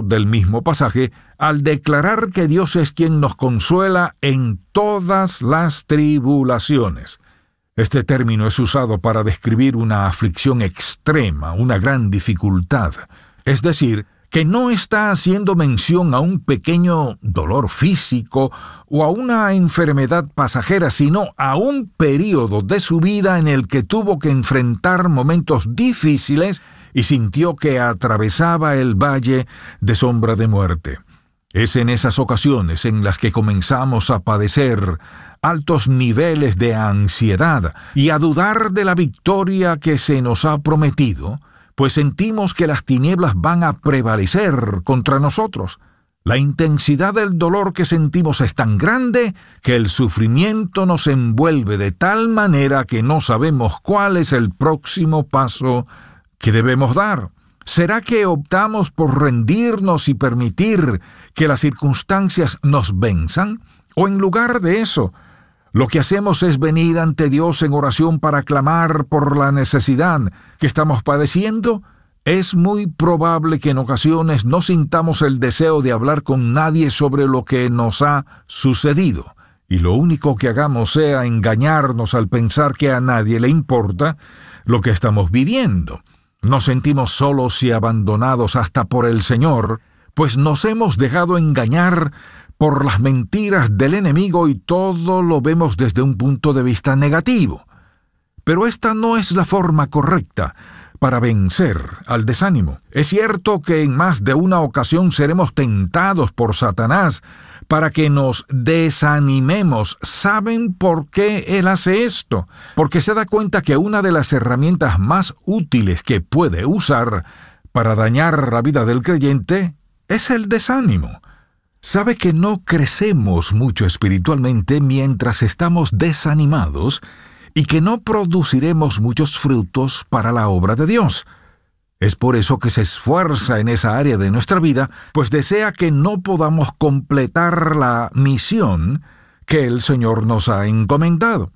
del mismo pasaje al declarar que Dios es quien nos consuela en todas las tribulaciones. Este término es usado para describir una aflicción extrema, una gran dificultad. Es decir, que no está haciendo mención a un pequeño dolor físico o a una enfermedad pasajera, sino a un período de su vida en el que tuvo que enfrentar momentos difíciles y sintió que atravesaba el valle de sombra de muerte. Es en esas ocasiones en las que comenzamos a padecer altos niveles de ansiedad y a dudar de la victoria que se nos ha prometido, pues sentimos que las tinieblas van a prevalecer contra nosotros. La intensidad del dolor que sentimos es tan grande que el sufrimiento nos envuelve de tal manera que no sabemos cuál es el próximo paso que debemos dar. ¿Será que optamos por rendirnos y permitir que las circunstancias nos venzan? ¿O en lugar de eso, lo que hacemos es venir ante Dios en oración para clamar por la necesidad que estamos padeciendo? Es muy probable que en ocasiones no sintamos el deseo de hablar con nadie sobre lo que nos ha sucedido, y lo único que hagamos sea engañarnos al pensar que a nadie le importa lo que estamos viviendo. Nos sentimos solos y abandonados hasta por el Señor, pues nos hemos dejado engañar por las mentiras del enemigo y todo lo vemos desde un punto de vista negativo. Pero esta no es la forma correcta para vencer al desánimo. Es cierto que en más de una ocasión seremos tentados por Satanás para que nos desanimemos. ¿Saben por qué él hace esto? Porque se da cuenta que una de las herramientas más útiles que puede usar para dañar la vida del creyente es el desánimo. Sabe que no crecemos mucho espiritualmente mientras estamos desanimados y que no produciremos muchos frutos para la obra de Dios. Es por eso que se esfuerza en esa área de nuestra vida, pues desea que no podamos completar la misión que el Señor nos ha encomendado.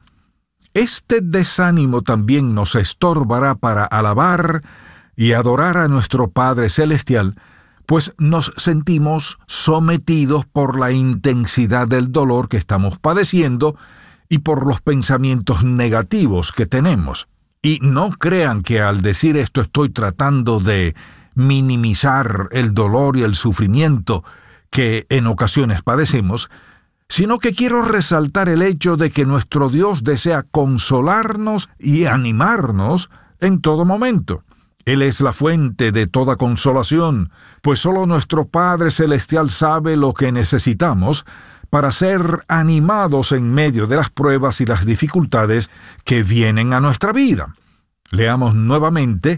Este desánimo también nos estorbará para alabar y adorar a nuestro Padre Celestial, pues nos sentimos sometidos por la intensidad del dolor que estamos padeciendo y por los pensamientos negativos que tenemos. Y no crean que al decir esto estoy tratando de minimizar el dolor y el sufrimiento que en ocasiones padecemos, sino que quiero resaltar el hecho de que nuestro Dios desea consolarnos y animarnos en todo momento. Él es la fuente de toda consolación, pues solo nuestro Padre Celestial sabe lo que necesitamos para ser animados en medio de las pruebas y las dificultades que vienen a nuestra vida. Leamos nuevamente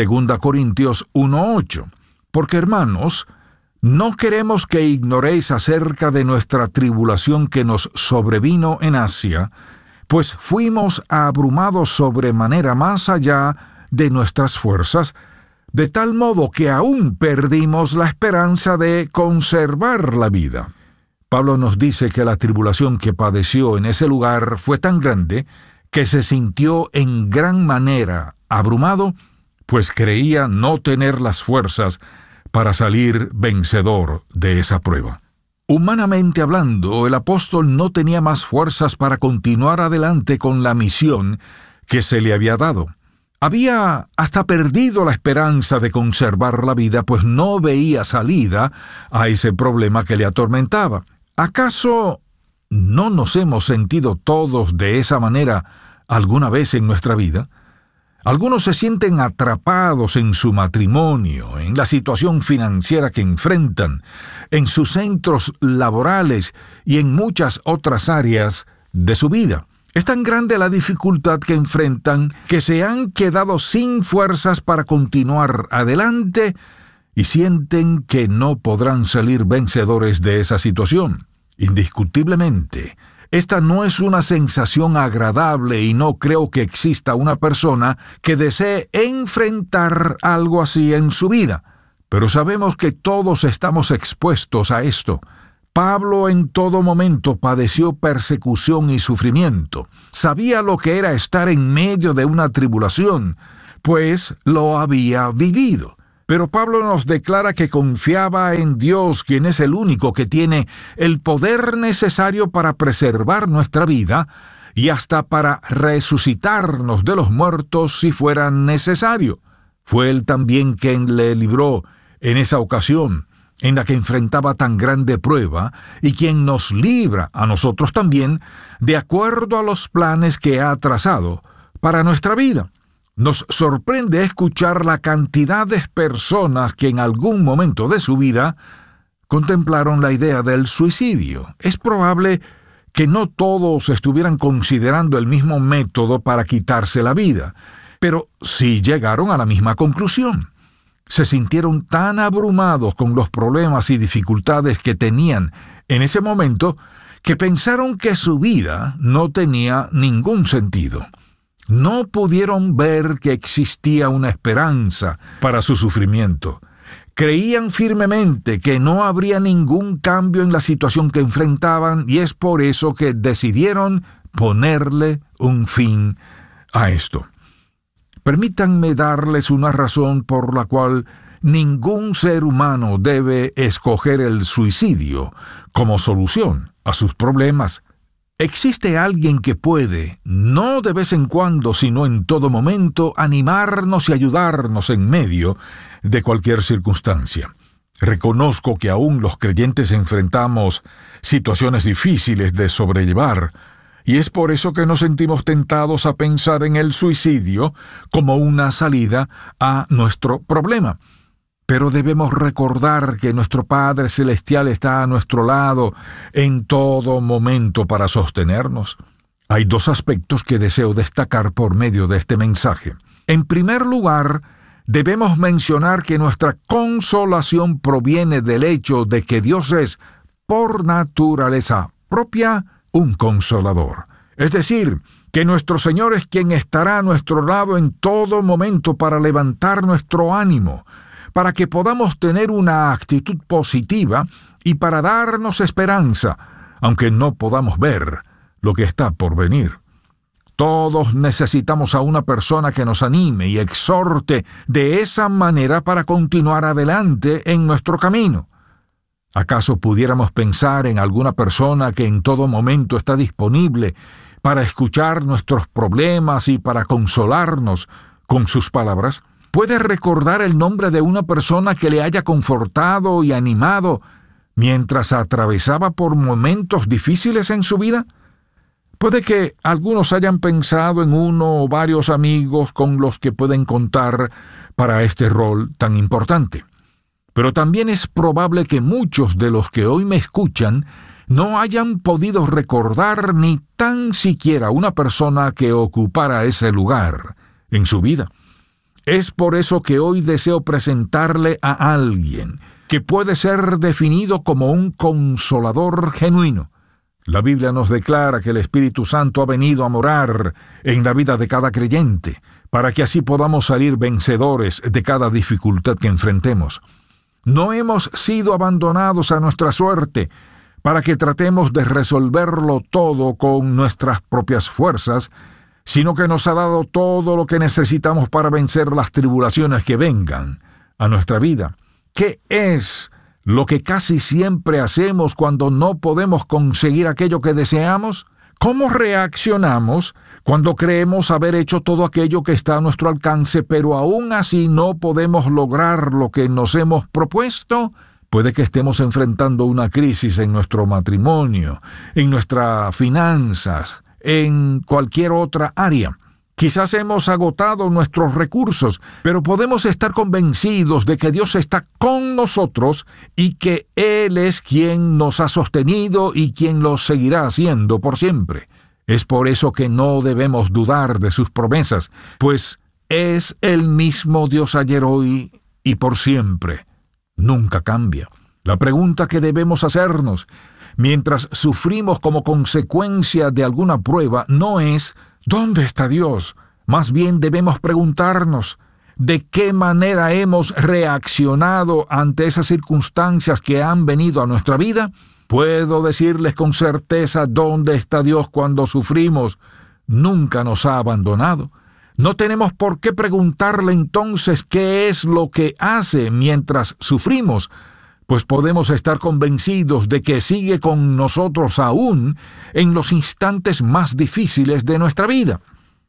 2 Corintios 1:8. Porque, hermanos, no queremos que ignoréis acerca de nuestra tribulación que nos sobrevino en Asia, pues fuimos abrumados sobremanera más allá de nuestras fuerzas, de tal modo que aún perdimos la esperanza de conservar la vida. Pablo nos dice que la tribulación que padeció en ese lugar fue tan grande que se sintió en gran manera abrumado, pues creía no tener las fuerzas para salir vencedor de esa prueba. Humanamente hablando, el apóstol no tenía más fuerzas para continuar adelante con la misión que se le había dado. Había hasta perdido la esperanza de conservar la vida, pues no veía salida a ese problema que le atormentaba. ¿Acaso no nos hemos sentido todos de esa manera alguna vez en nuestra vida? Algunos se sienten atrapados en su matrimonio, en la situación financiera que enfrentan, en sus centros laborales y en muchas otras áreas de su vida. Es tan grande la dificultad que enfrentan que se han quedado sin fuerzas para continuar adelante y sienten que no podrán salir vencedores de esa situación. Indiscutiblemente, esta no es una sensación agradable y no creo que exista una persona que desee enfrentar algo así en su vida. Pero sabemos que todos estamos expuestos a esto. Pablo en todo momento padeció persecución y sufrimiento. Sabía lo que era estar en medio de una tribulación, pues lo había vivido. Pero Pablo nos declara que confiaba en Dios, quien es el único que tiene el poder necesario para preservar nuestra vida y hasta para resucitarnos de los muertos si fuera necesario. Fue Él también quien le libró en esa ocasión en la que enfrentaba tan grande prueba y quien nos libra a nosotros también de acuerdo a los planes que ha trazado para nuestra vida. Nos sorprende escuchar la cantidad de personas que en algún momento de su vida contemplaron la idea del suicidio. Es probable que no todos estuvieran considerando el mismo método para quitarse la vida, pero sí llegaron a la misma conclusión. Se sintieron tan abrumados con los problemas y dificultades que tenían en ese momento que pensaron que su vida no tenía ningún sentido. No pudieron ver que existía una esperanza para su sufrimiento. Creían firmemente que no habría ningún cambio en la situación que enfrentaban y es por eso que decidieron ponerle un fin a esto. Permítanme darles una razón por la cual ningún ser humano debe escoger el suicidio como solución a sus problemas. Existe alguien que puede, no de vez en cuando, sino en todo momento, animarnos y ayudarnos en medio de cualquier circunstancia. Reconozco que aún los creyentes enfrentamos situaciones difíciles de sobrellevar, y es por eso que nos sentimos tentados a pensar en el suicidio como una salida a nuestro problema. Pero debemos recordar que nuestro Padre Celestial está a nuestro lado en todo momento para sostenernos. Hay dos aspectos que deseo destacar por medio de este mensaje. En primer lugar, debemos mencionar que nuestra consolación proviene del hecho de que Dios es, por naturaleza propia, un consolador. Es decir, que nuestro Señor es quien estará a nuestro lado en todo momento para levantar nuestro ánimo, para que podamos tener una actitud positiva y para darnos esperanza, aunque no podamos ver lo que está por venir. Todos necesitamos a una persona que nos anime y exhorte de esa manera para continuar adelante en nuestro camino. ¿Acaso pudiéramos pensar en alguna persona que en todo momento está disponible para escuchar nuestros problemas y para consolarnos con sus palabras? ¿Puede recordar el nombre de una persona que le haya confortado y animado mientras atravesaba por momentos difíciles en su vida? Puede que algunos hayan pensado en uno o varios amigos con los que pueden contar para este rol tan importante. Pero también es probable que muchos de los que hoy me escuchan no hayan podido recordar ni tan siquiera una persona que ocupara ese lugar en su vida. Es por eso que hoy deseo presentarle a alguien que puede ser definido como un consolador genuino. La Biblia nos declara que el Espíritu Santo ha venido a morar en la vida de cada creyente, para que así podamos salir vencedores de cada dificultad que enfrentemos. No hemos sido abandonados a nuestra suerte, para que tratemos de resolverlo todo con nuestras propias fuerzas, sino que nos ha dado todo lo que necesitamos para vencer las tribulaciones que vengan a nuestra vida. ¿Qué es lo que casi siempre hacemos cuando no podemos conseguir aquello que deseamos? ¿Cómo reaccionamos cuando creemos haber hecho todo aquello que está a nuestro alcance, pero aún así no podemos lograr lo que nos hemos propuesto? Puede que estemos enfrentando una crisis en nuestro matrimonio, en nuestras finanzas, en cualquier otra área. Quizás hemos agotado nuestros recursos, pero podemos estar convencidos de que Dios está con nosotros y que Él es quien nos ha sostenido y quien lo seguirá haciendo por siempre. Es por eso que no debemos dudar de sus promesas, pues es el mismo Dios ayer, hoy y por siempre. Nunca cambia. La pregunta que debemos hacernos mientras sufrimos como consecuencia de alguna prueba no es ¿dónde está Dios? Más bien debemos preguntarnos ¿de qué manera hemos reaccionado ante esas circunstancias que han venido a nuestra vida? Puedo decirles con certeza dónde está Dios cuando sufrimos. Nunca nos ha abandonado. No tenemos por qué preguntarle entonces qué es lo que hace mientras sufrimos, pues podemos estar convencidos de que sigue con nosotros aún en los instantes más difíciles de nuestra vida.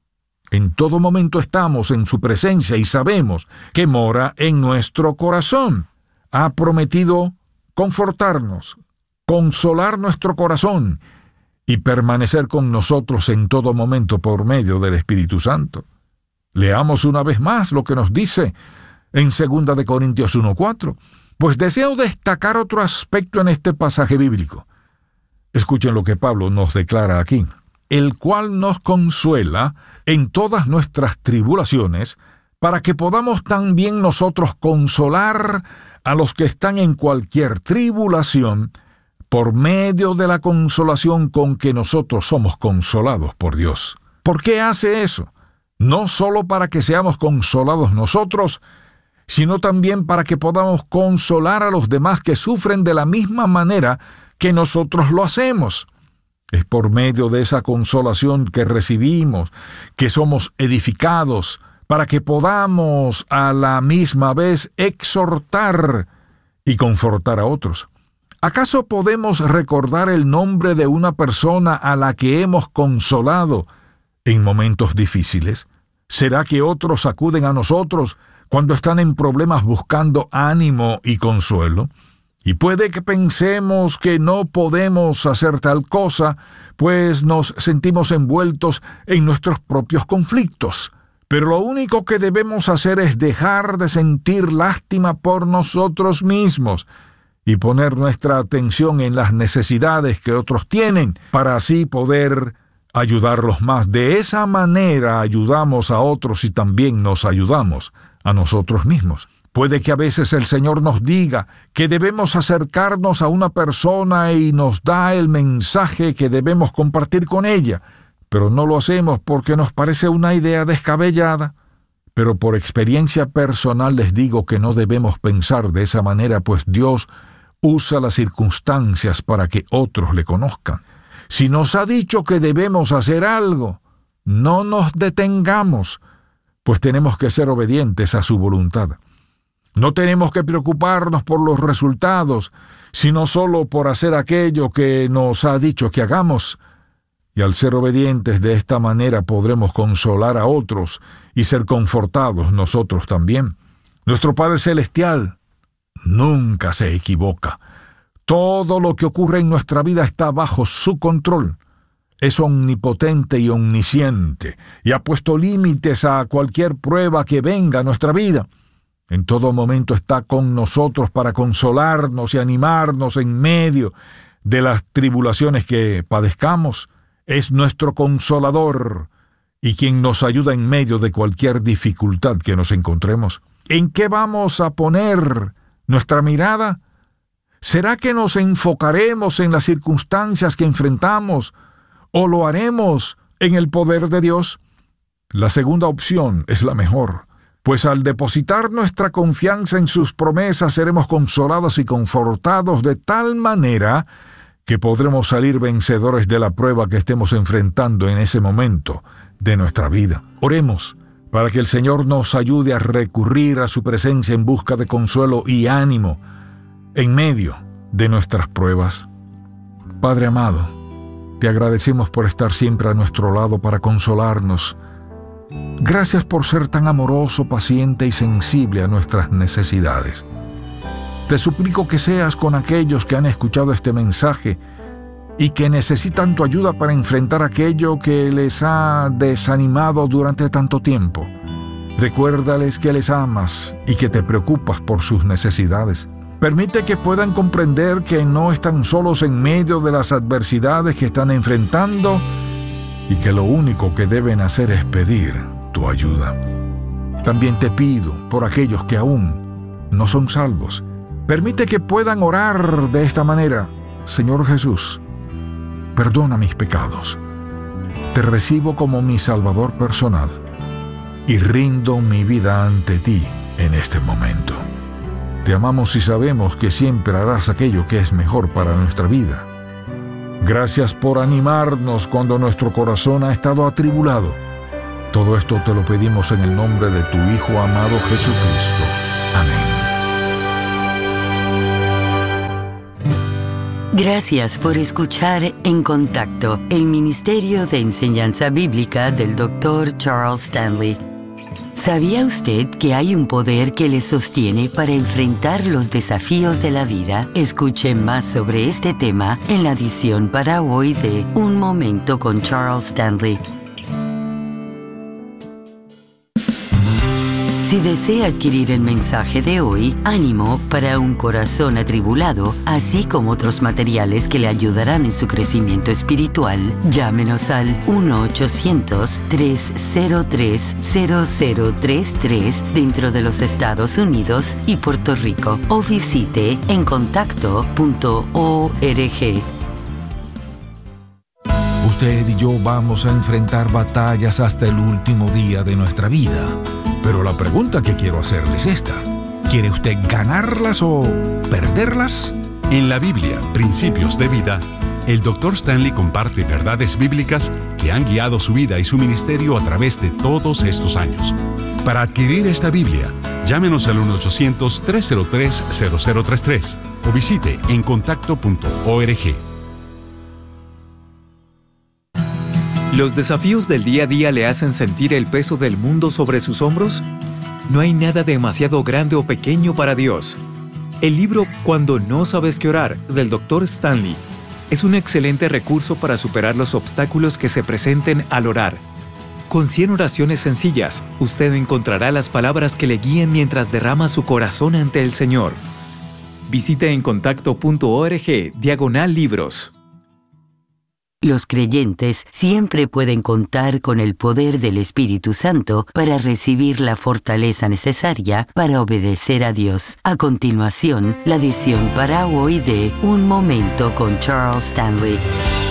En todo momento estamos en su presencia y sabemos que mora en nuestro corazón. Ha prometido confortarnos, consolar nuestro corazón y permanecer con nosotros en todo momento por medio del Espíritu Santo. Leamos una vez más lo que nos dice en 2 de Corintios 1:4. Pues deseo destacar otro aspecto en este pasaje bíblico. Escuchen lo que Pablo nos declara aquí. El cual nos consuela en todas nuestras tribulaciones, para que podamos también nosotros consolar a los que están en cualquier tribulación, por medio de la consolación con que nosotros somos consolados por Dios. ¿Por qué hace eso? No solo para que seamos consolados nosotros, sino también para que podamos consolar a los demás que sufren de la misma manera que nosotros lo hacemos. Es por medio de esa consolación que recibimos, que somos edificados, para que podamos a la misma vez exhortar y confortar a otros. ¿Acaso podemos recordar el nombre de una persona a la que hemos consolado en momentos difíciles? ¿Será que otros acuden a nosotros cuando están en problemas buscando ánimo y consuelo? Y puede que pensemos que no podemos hacer tal cosa, pues nos sentimos envueltos en nuestros propios conflictos. Pero lo único que debemos hacer es dejar de sentir lástima por nosotros mismos y poner nuestra atención en las necesidades que otros tienen, para así poder ayudarlos más. De esa manera ayudamos a otros y también nos ayudamos a nosotros mismos. Puede que a veces el Señor nos diga que debemos acercarnos a una persona y nos da el mensaje que debemos compartir con ella, pero no lo hacemos porque nos parece una idea descabellada. Pero por experiencia personal les digo que no debemos pensar de esa manera, pues Dios usa las circunstancias para que otros le conozcan. Si nos ha dicho que debemos hacer algo, no nos detengamos, pues tenemos que ser obedientes a su voluntad. No tenemos que preocuparnos por los resultados, sino solo por hacer aquello que nos ha dicho que hagamos. Y al ser obedientes de esta manera podremos consolar a otros y ser confortados nosotros también. Nuestro Padre Celestial nunca se equivoca. Todo lo que ocurre en nuestra vida está bajo su control. Es omnipotente y omnisciente, y ha puesto límites a cualquier prueba que venga a nuestra vida. En todo momento está con nosotros para consolarnos y animarnos en medio de las tribulaciones que padezcamos. Es nuestro consolador y quien nos ayuda en medio de cualquier dificultad que nos encontremos. ¿En qué vamos a poner nuestra mirada? ¿Será que nos enfocaremos en las circunstancias que enfrentamos o lo haremos en el poder de Dios? La segunda opción es la mejor, pues al depositar nuestra confianza en sus promesas seremos consolados y confortados de tal manera que podremos salir vencedores de la prueba que estemos enfrentando en ese momento de nuestra vida. Oremos para que el Señor nos ayude a recurrir a su presencia en busca de consuelo y ánimo en medio de nuestras pruebas. Padre amado, te agradecemos por estar siempre a nuestro lado para consolarnos. Gracias por ser tan amoroso, paciente y sensible a nuestras necesidades. Te suplico que seas con aquellos que han escuchado este mensaje y que necesitan tu ayuda para enfrentar aquello que les ha desanimado durante tanto tiempo. Recuérdales que les amas y que te preocupas por sus necesidades. Permite que puedan comprender que no están solos en medio de las adversidades que están enfrentando y que lo único que deben hacer es pedir tu ayuda. También te pido por aquellos que aún no son salvos. Permite que puedan orar de esta manera. Señor Jesús, perdona mis pecados. Te recibo como mi Salvador personal y rindo mi vida ante ti en este momento. Te amamos y sabemos que siempre harás aquello que es mejor para nuestra vida. Gracias por animarnos cuando nuestro corazón ha estado atribulado. Todo esto te lo pedimos en el nombre de tu Hijo amado Jesucristo. Amén. Gracias por escuchar En Contacto, el Ministerio de Enseñanza Bíblica del Dr. Charles Stanley. ¿Sabía usted que hay un poder que le sostiene para enfrentar los desafíos de la vida? Escuche más sobre este tema en la edición para hoy de Un Momento con Charles Stanley. Si desea adquirir el mensaje de hoy, Ánimo para un corazón atribulado, así como otros materiales que le ayudarán en su crecimiento espiritual, llámenos al 1-800-303-0033 dentro de los Estados Unidos y Puerto Rico, o visite encontacto.org. Usted y yo vamos a enfrentar batallas hasta el último día de nuestra vida. Pero la pregunta que quiero hacerle es esta: ¿quiere usted ganarlas o perderlas? En la Biblia, Principios de Vida, el Dr. Stanley comparte verdades bíblicas que han guiado su vida y su ministerio a través de todos estos años. Para adquirir esta Biblia, llámenos al 1-800-303-0033 o visite encontacto.org. ¿Los desafíos del día a día le hacen sentir el peso del mundo sobre sus hombros? No hay nada demasiado grande o pequeño para Dios. El libro Cuando no sabes qué orar, del Dr. Stanley, es un excelente recurso para superar los obstáculos que se presenten al orar. Con 100 oraciones sencillas, usted encontrará las palabras que le guíen mientras derrama su corazón ante el Señor. Visite encontacto.org/libros. Los creyentes siempre pueden contar con el poder del Espíritu Santo para recibir la fortaleza necesaria para obedecer a Dios. A continuación, la edición para hoy de Un Momento con Charles Stanley.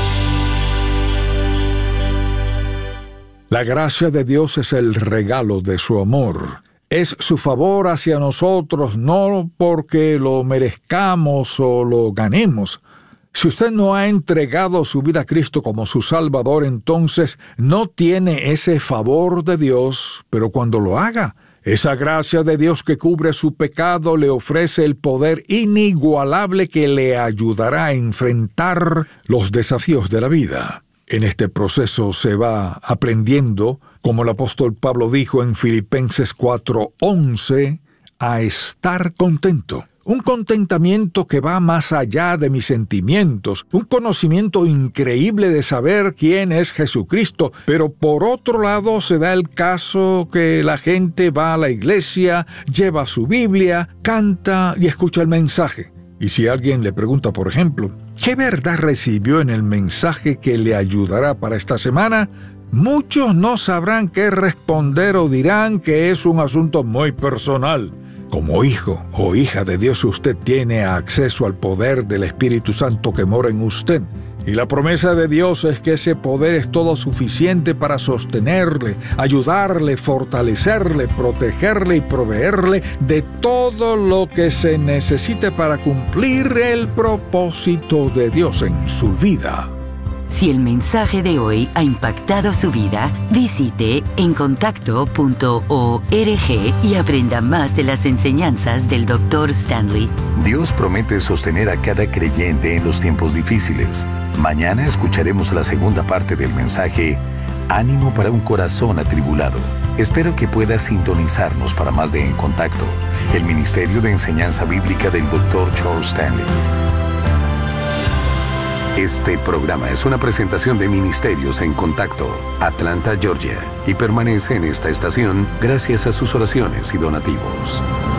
La gracia de Dios es el regalo de su amor. Es su favor hacia nosotros, no porque lo merezcamos o lo ganemos. Si usted no ha entregado su vida a Cristo como su Salvador, entonces no tiene ese favor de Dios, pero cuando lo haga, esa gracia de Dios que cubre su pecado le ofrece el poder inigualable que le ayudará a enfrentar los desafíos de la vida. En este proceso se va aprendiendo, como el apóstol Pablo dijo en Filipenses 4:11, a estar contento. Un contentamiento que va más allá de mis sentimientos, un conocimiento increíble de saber quién es Jesucristo, pero por otro lado se da el caso que la gente va a la iglesia, lleva su Biblia, canta y escucha el mensaje. Y si alguien le pregunta, por ejemplo, ¿qué verdad recibió en el mensaje que le ayudará para esta semana?, muchos no sabrán qué responder o dirán que es un asunto muy personal. Como hijo o hija de Dios, usted tiene acceso al poder del Espíritu Santo que mora en usted. Y la promesa de Dios es que ese poder es todo suficiente para sostenerle, ayudarle, fortalecerle, protegerle y proveerle de todo lo que se necesite para cumplir el propósito de Dios en su vida. Si el mensaje de hoy ha impactado su vida, visite encontacto.org y aprenda más de las enseñanzas del Dr. Stanley. Dios promete sostener a cada creyente en los tiempos difíciles. Mañana escucharemos la segunda parte del mensaje Ánimo para un corazón atribulado. Espero que pueda sintonizarnos para más de En Contacto, el Ministerio de Enseñanza Bíblica del Dr. Charles Stanley. Este programa es una presentación de Ministerios en Contacto, Atlanta, Georgia, y permanece en esta estación gracias a sus oraciones y donativos.